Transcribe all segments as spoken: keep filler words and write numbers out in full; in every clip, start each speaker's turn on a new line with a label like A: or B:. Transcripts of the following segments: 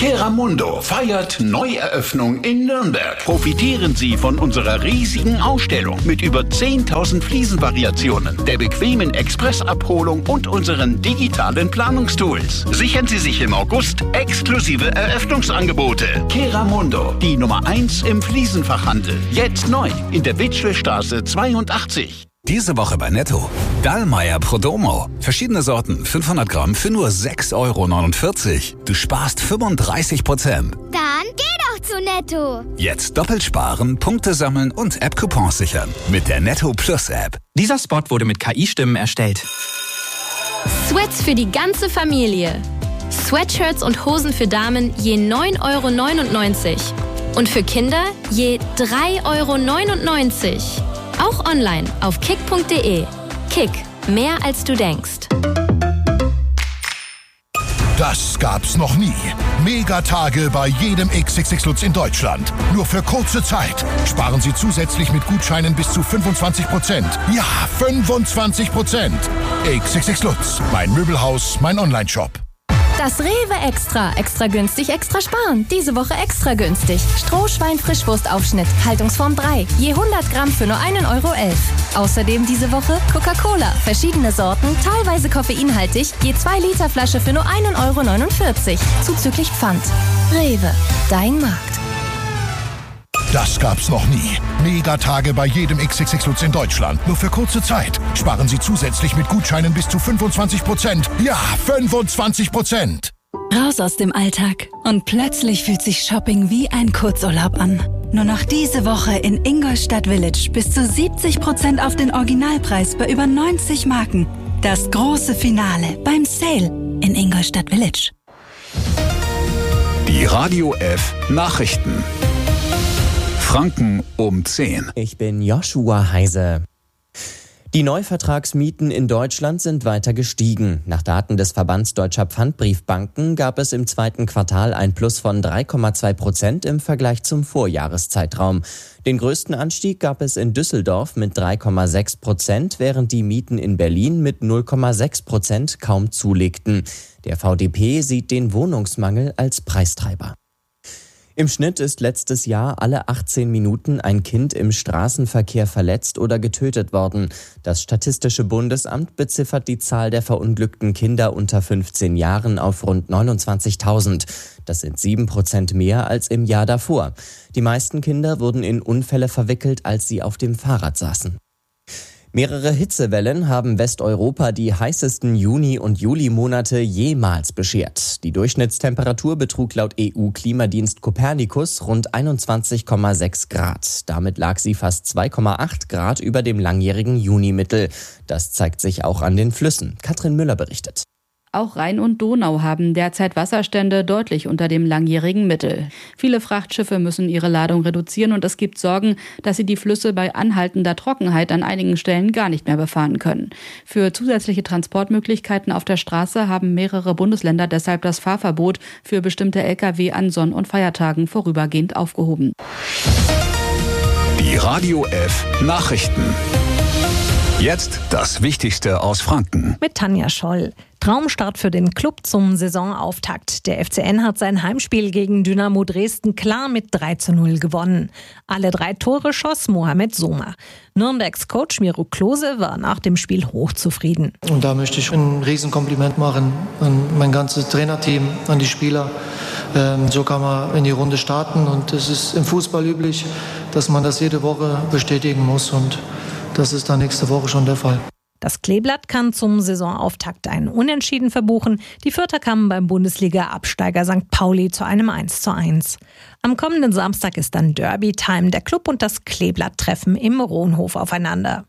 A: Keramundo feiert Neueröffnung in Nürnberg. Profitieren Sie von unserer riesigen Ausstellung mit über zehntausend Fliesenvariationen, der bequemen Expressabholung und unseren digitalen Planungstools. Sichern Sie sich im August exklusive Eröffnungsangebote. Keramundo, die Nummer eins im Fliesenfachhandel. Jetzt neu in der Witschelstraße zweiundachtzig.
B: Diese Woche bei Netto. Dallmayr Prodomo. Verschiedene Sorten, fünfhundert Gramm für nur sechs Euro neunundvierzig. Du sparst fünfunddreißig Prozent.
C: Dann geh doch zu Netto.
B: Jetzt doppelt sparen, Punkte sammeln und App-Coupons sichern. Mit der Netto Plus App.
D: Dieser Spot wurde mit K I-Stimmen erstellt.
E: Sweats für die ganze Familie. Sweatshirts und Hosen für Damen je neun Euro neunundneunzig. Und für Kinder je drei Euro neunundneunzig. Auch online auf kick punkt de. Kick, mehr als du denkst.
F: Das gab's noch nie. Megatage bei jedem X X X Lutz in Deutschland. Nur für kurze Zeit. Sparen Sie zusätzlich mit Gutscheinen bis zu fünfundzwanzig Prozent. Ja, fünfundzwanzig Prozent. X X X Lutz, mein Möbelhaus, mein Onlineshop.
G: Das Rewe Extra. Extra günstig, extra sparen. Diese Woche extra günstig. Strohschwein-Frischwurstaufschnitt. Haltungsform drei. Je hundert Gramm für nur einen Euro elf. Außerdem diese Woche Coca-Cola. Verschiedene Sorten, teilweise koffeinhaltig. Je zwei Liter Flasche für nur einen Euro neunundvierzig. Zuzüglich Pfand. Rewe. Dein Markt.
F: Das gab's noch nie. Megatage bei jedem X X X Lutz in Deutschland. Nur für kurze Zeit. Sparen Sie zusätzlich mit Gutscheinen bis zu fünfundzwanzig Prozent. Ja, fünfundzwanzig Prozent.
H: Raus aus dem Alltag. Und plötzlich fühlt sich Shopping wie ein Kurzurlaub an. Nur noch diese Woche in Ingolstadt Village bis zu siebzig Prozent auf den Originalpreis bei über neunzig Marken. Das große Finale beim Sale in Ingolstadt Village.
B: Die Radio F Nachrichten. Franken um zehn.
I: Ich bin Joshua Heise. Die Neuvertragsmieten in Deutschland sind weiter gestiegen. Nach Daten des Verbands Deutscher Pfandbriefbanken gab es im zweiten Quartal ein Plus von drei Komma zwei Prozent im Vergleich zum Vorjahreszeitraum. Den größten Anstieg gab es in Düsseldorf mit drei Komma sechs Prozent, während die Mieten in Berlin mit null Komma sechs Prozent kaum zulegten. Der V D P sieht den Wohnungsmangel als Preistreiber. Im Schnitt ist letztes Jahr alle achtzehn Minuten ein Kind im Straßenverkehr verletzt oder getötet worden. Das Statistische Bundesamt beziffert die Zahl der verunglückten Kinder unter fünfzehn Jahren auf rund neunundzwanzigtausend. Das sind sieben Prozent mehr als im Jahr davor. Die meisten Kinder wurden in Unfälle verwickelt, als sie auf dem Fahrrad saßen. Mehrere Hitzewellen haben Westeuropa die heißesten Juni- und Julimonate jemals beschert. Die Durchschnittstemperatur betrug laut E U-Klimadienst Copernicus rund einundzwanzig Komma sechs Grad. Damit lag sie fast zwei Komma acht Grad über dem langjährigen Junimittel. Das zeigt sich auch an den Flüssen. Katrin Müller berichtet.
J: Auch Rhein und Donau haben derzeit Wasserstände deutlich unter dem langjährigen Mittel. Viele Frachtschiffe müssen ihre Ladung reduzieren und es gibt Sorgen, dass sie die Flüsse bei anhaltender Trockenheit an einigen Stellen gar nicht mehr befahren können. Für zusätzliche Transportmöglichkeiten auf der Straße haben mehrere Bundesländer deshalb das Fahrverbot für bestimmte L K W an Sonn- und Feiertagen vorübergehend aufgehoben.
B: Die Radio F Nachrichten. Jetzt das Wichtigste aus Franken.
K: Mit Tanja Scholl. Traumstart für den Club zum Saisonauftakt. Der F C N hat sein Heimspiel gegen Dynamo Dresden klar mit drei zu null gewonnen. Alle drei Tore schoss Mohamed Soma. Nürnbergs Coach Miro Klose war nach dem Spiel hochzufrieden.
L: Und da möchte ich ein Riesenkompliment machen an mein ganzes Trainerteam, an die Spieler. Ähm, so kann man in die Runde starten und es ist im Fußball üblich, dass man das jede Woche bestätigen muss und das ist dann nächste Woche schon der Fall.
K: Das Kleeblatt kann zum Saisonauftakt ein Unentschieden verbuchen. Die Fürther kamen beim Bundesliga-Absteiger Sankt Pauli zu einem eins zu eins. Am kommenden Samstag ist dann Derby-Time. Der Club und das Kleeblatt treffen im Rohnhof aufeinander.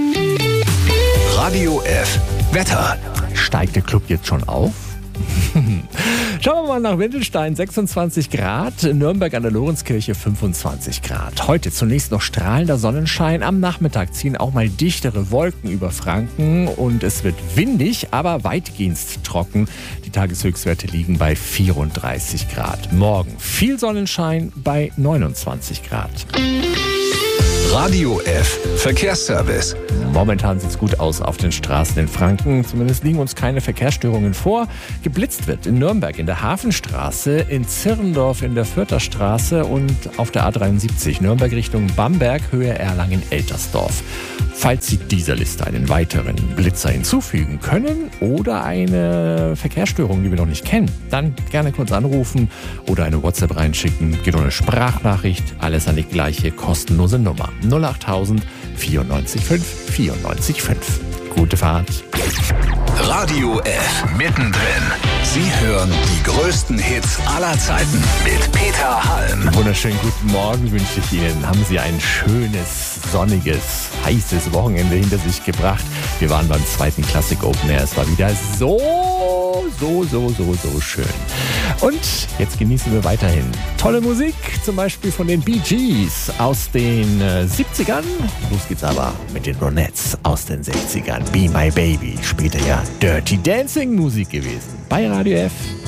B: Radio F Wetter.
M: Steigt der Club jetzt schon auf? Schauen wir mal nach Windelstein, sechsundzwanzig Grad, Nürnberg an der Lorenzkirche fünfundzwanzig Grad. Heute zunächst noch strahlender Sonnenschein, am Nachmittag ziehen auch mal dichtere Wolken über Franken und es wird windig, aber weitgehend trocken. Die Tageshöchstwerte liegen bei vierunddreißig Grad. Morgen viel Sonnenschein bei neunundzwanzig Grad.
B: Radio F Verkehrsservice.
M: Momentan sieht es gut aus auf den Straßen in Franken. Zumindest liegen uns keine Verkehrsstörungen vor. Geblitzt wird in Nürnberg in der Hafenstraße, in Zirndorf in der Fürther Straße und auf der A dreiundsiebzig Nürnberg Richtung Bamberg, Höhe Erlangen-Eltersdorf. Falls Sie dieser Liste einen weiteren Blitzer hinzufügen können oder eine Verkehrsstörung, die wir noch nicht kennen, dann gerne kurz anrufen oder eine WhatsApp reinschicken. Geht um eine Sprachnachricht, alles an die gleiche kostenlose Nummer. null acht tausend vierundneunzig fünf vierundneunzig fünf. Gute Fahrt.
B: Radio F mittendrin. Sie hören die größten Hits aller Zeiten mit Peter Halm.
M: Wunderschönen guten Morgen wünsche ich Ihnen. Haben Sie ein schönes, sonniges, heißes Wochenende hinter sich gebracht? Wir waren beim zweiten Classic Open Air. Es war wieder so, so, so, so, so schön. Und jetzt genießen wir weiterhin tolle Musik, zum Beispiel von den Bee Gees aus den äh, siebzigern. Los geht's aber mit den Ronettes aus den sechzigern. Be My Baby, später ja Dirty Dancing Musik gewesen. Bei Radio F.